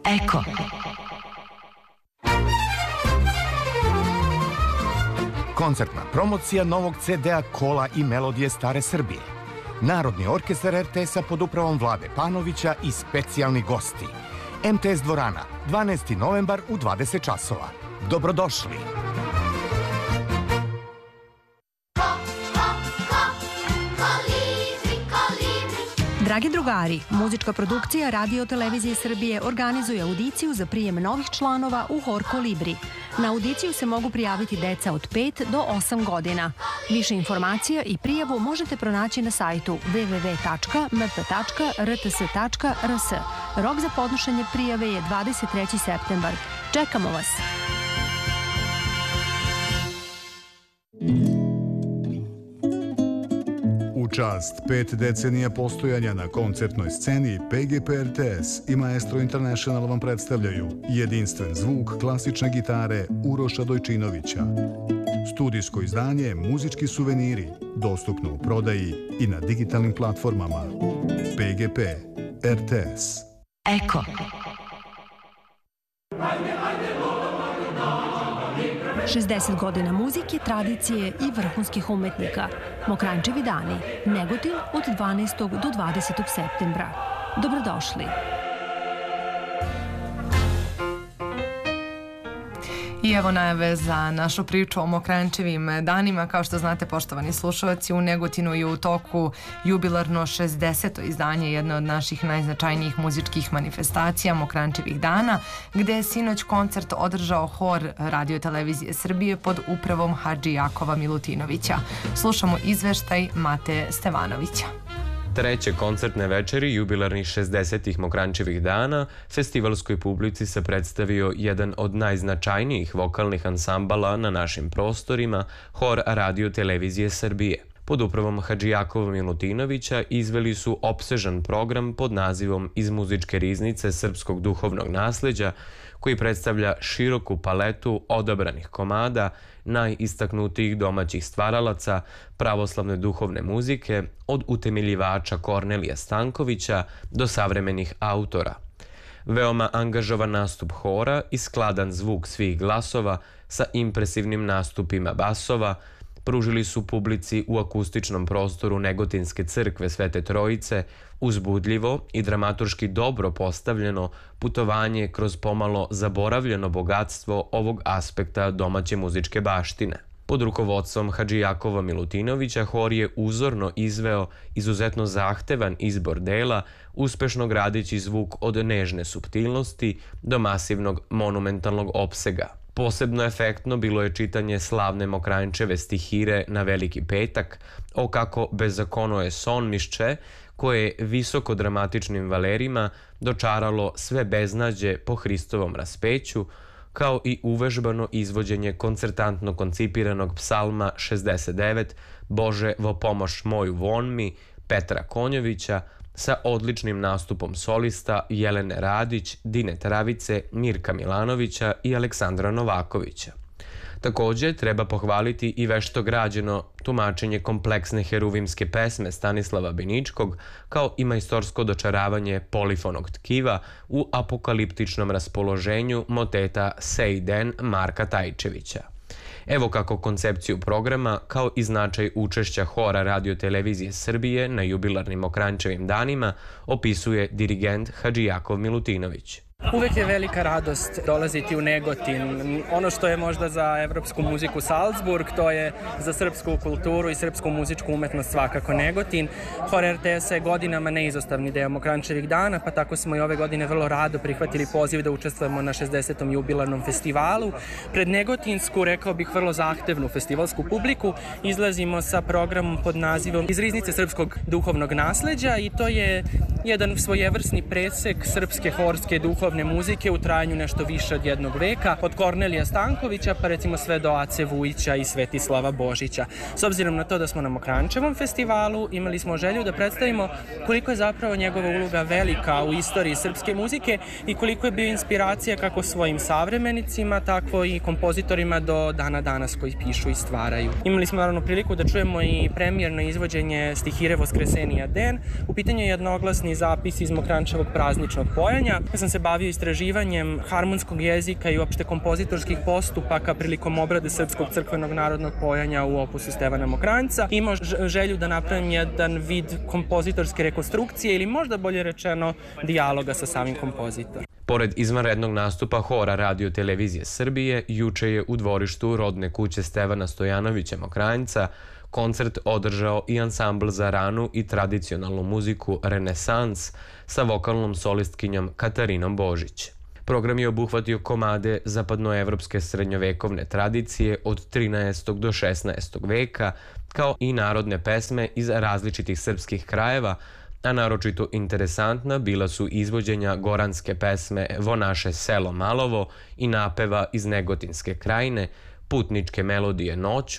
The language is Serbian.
Eko. Koncertna promocija novog CD-a Kola i melodije Stare Srbije. Narodni orkestar RTS-a pod upravom Vlade Panovića i specijalni gosti. MTS dvorana, 12. novembar u 20 časova. Dobrodošli! Dragi drugari, muzička produkcija Radio Televizije Srbije organizuje audiciju za prijem novih članova u Hor Kolibri. Na audiciju se mogu prijaviti deca od 5 do 8 godina. Više informacija i prijavu možete pronaći na sajtu www.mp.rts.rs. Rok za podnošenje prijave je 23. septembar. Čekamo vas! U čast 5 decenija postojanja na koncertnoj sceni, PGP RTS i Maestro International vam predstavljaju jedinstven zvuk klasične gitare Uroša Dojčinovića. Studijsko izdanje Muzički suveniri, dostupno u prodaji i na digitalnim platformama. PGP RTS. Eko. Šezdeset godina muzike, tradicije i vrhunskih umetnika. Mokranjčevi dani. Negotin od 12. do 20. septembra. Dobrodošli. I evo najave za našu priču o Mokranjčevim danima. Kao što znate, poštovani slušalci, u Negotinu je u toku jubilarno 60. izdanje jedne od naših najznačajnijih muzičkih manifestacija Mokranjčevih dana, gde je sinoć koncert održao Hor Radio Televizije Srbije pod upravom Hadži Jakova Milutinovića. Slušamo izveštaj Mate Stevanovića. Treće koncertne večeri jubilarnih 60. Mokranjčevih dana festivalskoj publici se predstavio jedan od najznačajnijih vokalnih ansambala na našim prostorima, Hor Radio Televizije Srbije. Pod upravom Hadži Jakova Milutinovića izveli su opsežan program pod nazivom Iz muzičke riznice srpskog duhovnog nasleđa, koji predstavlja široku paletu odabranih komada najistaknutijih domaćih stvaralaca pravoslavne duhovne muzike, od utemeljivača Kornelija Stankovića do savremenih autora. Veoma angažovan nastup hora i skladan zvuk svih glasova sa impresivnim nastupima basova pružili su publici u akustičnom prostoru Negotinske crkve Svete Trojice uzbudljivo i dramaturški dobro postavljeno putovanje kroz pomalo zaboravljeno bogatstvo ovog aspekta domaće muzičke baštine. Pod rukovodstvom Hadži Jakova Milutinovića hor je uzorno izveo izuzetno zahtevan izbor dela, uspešno gradeći zvuk od nežne suptilnosti do masivnog monumentalnog opsega. Posebno efektno bilo je čitanje slavne Mokranjčeve stihire na Veliki petak, o kako bezakono je sonmišće, koje je visoko dramatičnim valerima dočaralo sve beznađe po Hristovom raspeću, kao i uvežbano izvođenje koncertantno koncipiranog psalma 69 Bože vo pomoć moju von mi Petra Konjovića, sa odličnim nastupom solista Jelene Radić, Dine Travice, Mirka Milanovića i Aleksandra Novakovića. Također treba pohvaliti i vešto građeno tumačenje kompleksne heruvimske pesme Stanislava Beničkog, kao i majstorsko dočaravanje polifonog tkiva u apokaliptičnom raspoloženju moteta Sejden Marka Tajčevića. Evo kako koncepciju programa, kao i značaj učešća hora Radio Televizije Srbije na jubilarnim Mokranjčevim danima opisuje dirigent Hadži Jakov Milutinović. Uvek je velika radost dolaziti u Negotin. Ono što je možda za evropsku muziku Salzburg, to je za srpsku kulturu i srpsku muzičku umetnost svakako Negotin. Hor RTS je godinama neizostavni deo Mokranjčevih dana, pa tako smo i ove godine vrlo rado prihvatili poziv da učestvujemo na 60. jubilarnom festivalu. Pred negotinsku, rekao bih, vrlo zahtevnu festivalsku publiku izlazimo sa programom pod nazivom Iz riznice srpskog duhovnog nasleđa i to je jedan svojevrsni presek srpske horske duhovne muzike u trajanju nešto više od jednog veka, od Kornelija Stankovića pa recimo sve do Ace Vujića i Svetislava Božića. S obzirom na to da smo na Mokranjčevom festivalu, imali smo želju da predstavimo koliko je zapravo njegova uloga velika u istoriji srpske muzike i koliko je bio inspiracija kako svojim savremenicima, tako i kompozitorima do dana danas koji pišu i stvaraju. Imali smo naravno priliku da čujemo i premijerno izvođenje stihire Voskresenija den. U pitanju je jednoglasni zapis iz Mokranjčevog prazničnog pojanja. Ja sam se bavio bavio istraživanjem harmonskog jezika i uopšte kompozitorskih postupaka prilikom obrade srpskog crkvenog narodnog pojanja u opusu Stevana Mokranjca. Imao želju da napravim jedan vid kompozitorske rekonstrukcije ili možda bolje rečeno dijaloga sa samim kompozitorom. Pored izvanrednog nastupa hora Radio Televizije Srbije, juče je u dvorištu rodne kuće Stevana Stojanovića Mokranjca koncert održao i ansambl za ranu i tradicionalnu muziku Renesans sa vokalnom solistkinjom Katarinom Božić. Program je obuhvatio komade zapadnoevropske srednjovekovne tradicije od 13. do 16. veka, kao i narodne pesme iz različitih srpskih krajeva, a naročito interesantna bila su izvođenja goranske pesme Vo naše selo Malovo i napeva iz Negotinske krajine, putničke melodije Noću